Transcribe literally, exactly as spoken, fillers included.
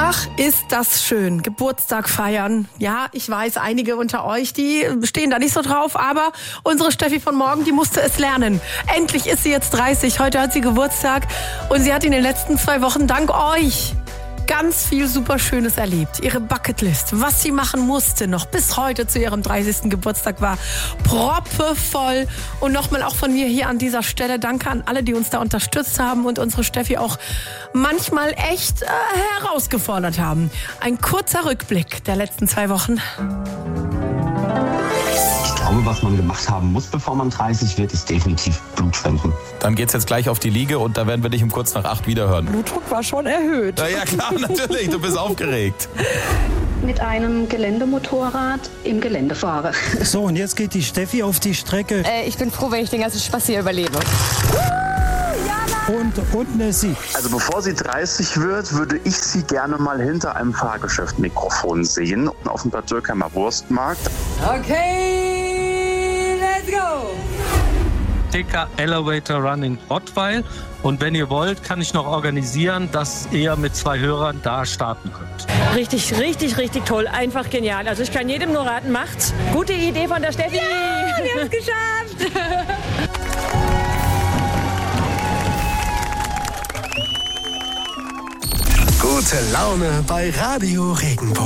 Ach, ist das schön. Geburtstag feiern. Ja, ich weiß, einige unter euch, die stehen da nicht so drauf, aber unsere Steffi von morgen, die musste es lernen. Endlich ist sie jetzt dreißig. Heute hat sie Geburtstag und sie hat in den letzten zwei Wochen dank euch ganz viel super Schönes erlebt. Ihre Bucketlist, was sie machen musste, noch bis heute zu ihrem dreißigsten Geburtstag war proppevoll. Und nochmal auch von mir hier an dieser Stelle danke an alle, die uns da unterstützt haben und unsere Steffi auch manchmal echt äh, herausgefordert haben. Ein kurzer Rückblick der letzten zwei Wochen. Ich glaube, was man gemacht haben muss, bevor man dreißig wird, ist definitiv Blutspenden. Dann geht's jetzt gleich auf die Liege und da werden wir dich um kurz nach acht wiederhören. Blutdruck war schon erhöht. Na ja, klar, natürlich, du bist aufgeregt. Mit einem Geländemotorrad im Gelände fahre. So, und jetzt geht die Steffi auf die Strecke. Äh, ich bin froh, wenn ich den ganzen Spaß hier überlebe. Und, und Nessie. Also bevor sie dreißig wird, würde ich sie gerne mal hinter einem Fahrgeschäft-Mikrofon sehen. Auf dem Bad Dürkheimer Wurstmarkt. Okay, let's go! T K Elevator Run in Rottweil. Und wenn ihr wollt, kann ich noch organisieren, dass ihr mit zwei Hörern da starten könnt. Richtig, richtig, richtig toll. Einfach genial. Also ich kann jedem nur raten, macht's. Gute Idee von der Steffi. Ja, wir haben's geschafft. Gute Laune bei Radio Regenbogen.